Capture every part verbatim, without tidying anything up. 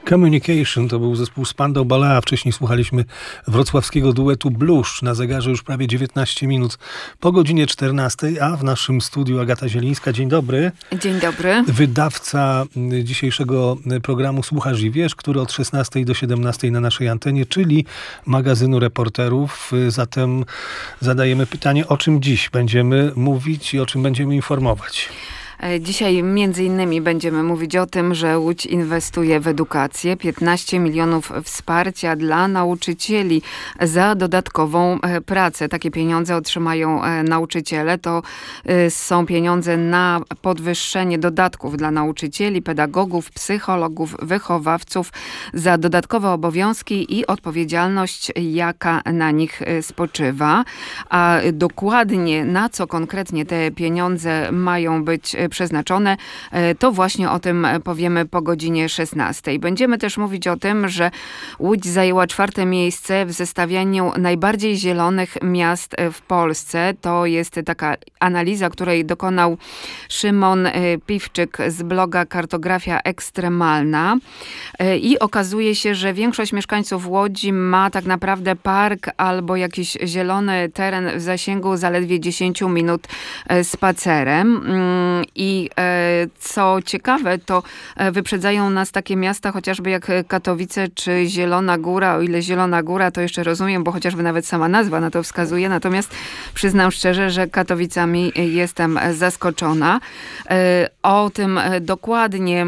Communication to był zespół Spandau Ballet, a wcześniej słuchaliśmy wrocławskiego duetu Bluszcz. Na zegarze już prawie dziewiętnaście minut po godzinie czternastej, a w naszym studiu Agata Zielińska. Dzień dobry. Dzień dobry. Wydawca dzisiejszego programu Słuchasz i Wiesz, który od szesnastej do siedemnastej na naszej antenie, czyli magazynu Reporterów. Zatem zadajemy pytanie, o czym dziś będziemy mówić i o czym będziemy informować. Dzisiaj między innymi będziemy mówić o tym, że Łódź inwestuje w edukację. piętnaście milionów wsparcia dla nauczycieli za dodatkową pracę. Takie pieniądze otrzymają nauczyciele. To są pieniądze na podwyższenie dodatków dla nauczycieli, pedagogów, psychologów, wychowawców za dodatkowe obowiązki i odpowiedzialność, jaka na nich spoczywa. A dokładnie na co konkretnie te pieniądze mają być przeznaczone, to właśnie o tym powiemy po godzinie szesnastej. Będziemy też mówić o tym, że Łódź zajęła czwarte miejsce w zestawianiu najbardziej zielonych miast w Polsce. To jest taka analiza, której dokonał Szymon Piwczyk z bloga Kartografia Ekstremalna. I okazuje się, że większość mieszkańców Łodzi ma tak naprawdę park albo jakiś zielony teren w zasięgu zaledwie dziesięć minut spacerem. I co ciekawe, to wyprzedzają nas takie miasta, chociażby jak Katowice czy Zielona Góra. O ile Zielona Góra to jeszcze rozumiem, bo chociażby nawet sama nazwa na to wskazuje. Natomiast przyznam szczerze, że Katowicami jestem zaskoczona. O tym dokładnie,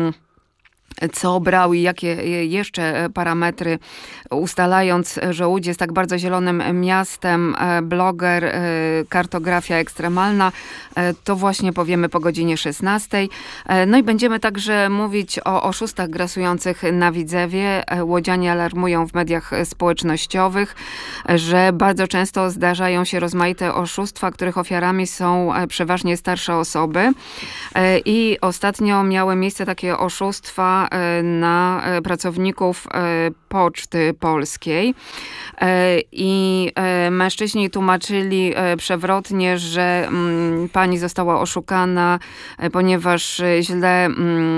co brał i jakie jeszcze parametry, ustalając, że Łódź jest tak bardzo zielonym miastem, bloger Kartografia Ekstremalna, to właśnie powiemy po godzinie szesnastej. No i będziemy także mówić o oszustach grasujących na Widzewie. Łodzianie alarmują w mediach społecznościowych, że bardzo często zdarzają się rozmaite oszustwa, których ofiarami są przeważnie starsze osoby. I ostatnio miały miejsce takie oszustwa na pracowników Poczty Polskiej. I mężczyźni tłumaczyli przewrotnie, że pani została oszukana, ponieważ źle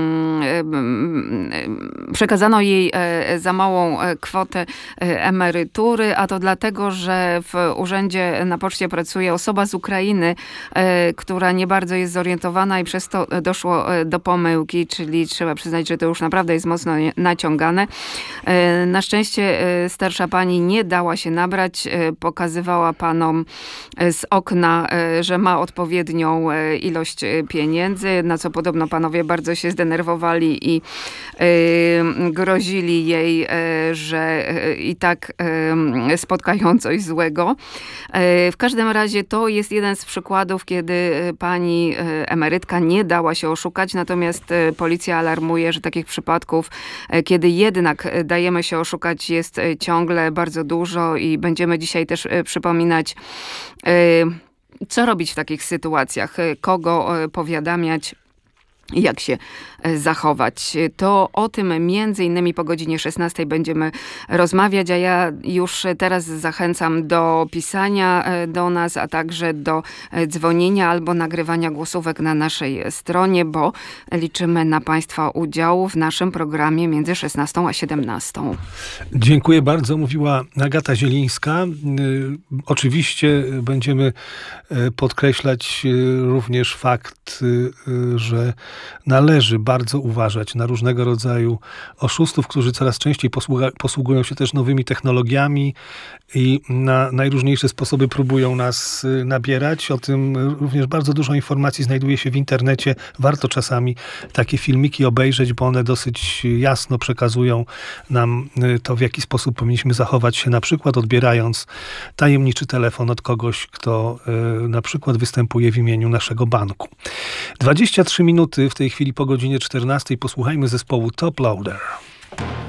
przekazano jej za małą kwotę emerytury, a to dlatego, że w urzędzie na poczcie pracuje osoba z Ukrainy, która nie bardzo jest zorientowana i przez to doszło do pomyłki, czyli trzeba przyznać, że to już naprawdę jest mocno naciągane. Na szczęście starsza pani nie dała się nabrać, pokazywała panom z okna, że ma odpowiednią ilość pieniędzy, na co podobno panowie bardzo się zdenerwowali i grozili jej, że i tak spotkają coś złego. W każdym razie to jest jeden z przykładów, kiedy pani emerytka nie dała się oszukać, natomiast policja alarmuje, że takich przypadków, kiedy jednak dajemy się oszukać, jest ciągle bardzo dużo i będziemy dzisiaj też przypominać, co robić w takich sytuacjach, kogo powiadamiać, jak się zachować. To o tym między innymi po godzinie szesnastej będziemy rozmawiać, a ja już teraz zachęcam do pisania do nas, a także do dzwonienia albo nagrywania głosówek na naszej stronie, bo liczymy na Państwa udział w naszym programie między szesnastą a siedemnastą. Dziękuję bardzo, mówiła Agata Zielińska. Oczywiście będziemy podkreślać również fakt, że należy bardzo uważać na różnego rodzaju oszustów, którzy coraz częściej posługa, posługują się też nowymi technologiami i na najróżniejsze sposoby próbują nas nabierać. O tym również bardzo dużo informacji znajduje się w internecie. Warto czasami takie filmiki obejrzeć, bo one dosyć jasno przekazują nam to, w jaki sposób powinniśmy zachować się, na przykład odbierając tajemniczy telefon od kogoś, kto na przykład występuje w imieniu naszego banku. dwadzieścia trzy minuty w tej chwili po godzinie czternastej. Posłuchajmy zespołu Top Loader.